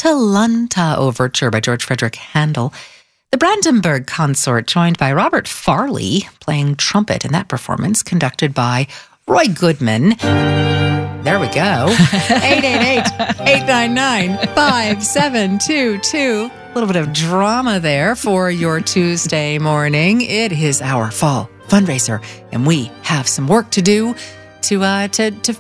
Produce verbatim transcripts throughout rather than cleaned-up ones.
Atalanta Overture by George Frederick Handel. The Brandenburg Consort, joined by Robert Farley, playing trumpet in that performance, conducted by Roy Goodman. There we go. eight eight eight, eight nine nine, five seven two two. A little bit of drama there for your Tuesday morning. It is our fall fundraiser, and we have some work to do to, uh, to, to,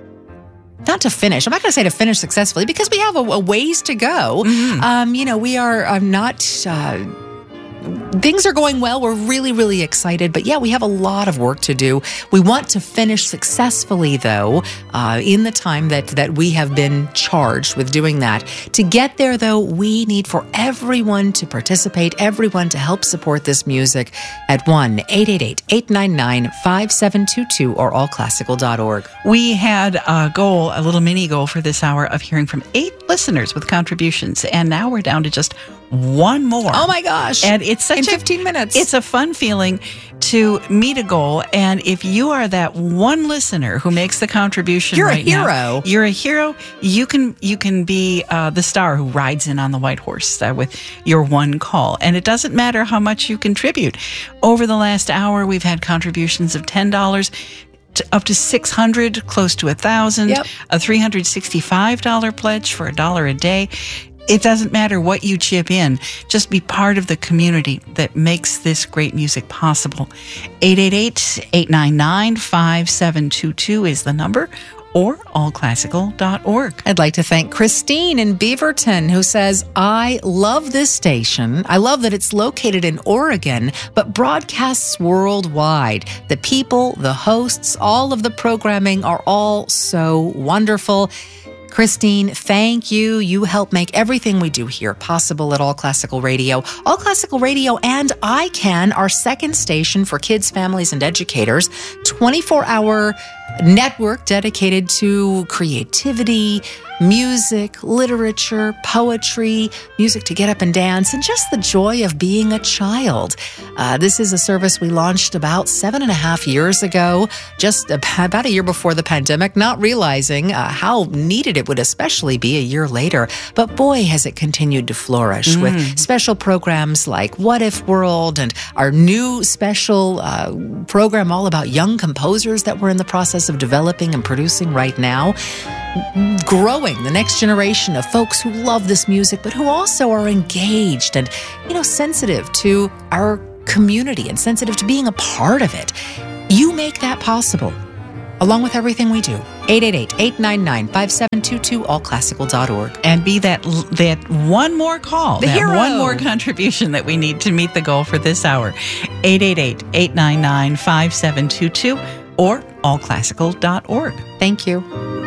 not to finish. I'm not going to say to finish successfully, because we have a, a ways to go. Mm-hmm. Um, you know, we are uh, not... Uh, Things are going well. We're really, really excited. But yeah, we have a lot of work to do. We want to finish successfully, though, uh, in the time that, that we have been charged with doing that. To get there, though, we need for everyone to participate, everyone to help support this music at one eight eight eight, eight nine nine, five seven two two or all classical dot org. We had a goal, a little mini goal for this hour of hearing from eight listeners with contributions. And now we're down to just one more. Oh my gosh. And it's such in a, fifteen minutes. It's a fun feeling to meet a goal. And if you are that one listener who makes the contribution you're right a hero. now, you're a hero. You can you can be uh, the star who rides in on the white horse uh, with your one call. And it doesn't matter how much you contribute. Over the last hour, we've had contributions of ten dollars. Up to six hundred dollars, close to one thousand dollars, yep. A three hundred sixty-five dollars pledge for a dollar a day. It doesn't matter what you chip in. Just be part of the community that makes this great music possible. eight eight eight, eight nine nine, five seven two two is the number, or all classical dot org. I'd like to thank Christine in Beaverton, who says, I love this station. I love that it's located in Oregon, but broadcasts worldwide. The people, the hosts, all of the programming are all so wonderful. Christine, thank you. You help make everything we do here possible at All Classical Radio. All Classical Radio and I CAN, our second station for kids, families, and educators, twenty-four hour network dedicated to creativity, music, literature, poetry, music to get up and dance, and just the joy of being a child. Uh, this is a service we launched about seven and a half years ago, just about a year before the pandemic, not realizing uh, how needed it would especially be a year later. But boy, has it continued to flourish mm. with special programs like What If World and our new special uh, program all about young composers that we're in the process of developing and producing right now. Growing the next generation of folks who love this music, but who also are engaged and, you know, sensitive to our community and sensitive to being a part of it. You make that possible, along with everything we do. eight eight eight, eight nine nine, five seven two two, all classical dot org. And be that that one more call, the that hero. one more contribution that we need to meet the goal for this hour. eight eight eight, eight nine nine, five seven two two or all classical dot org. Thank you.